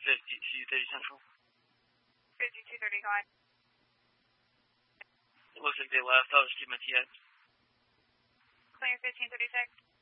5230 Central. 5230, go ahead. It looks like they left. I'll just keep my TX. Clear 1536.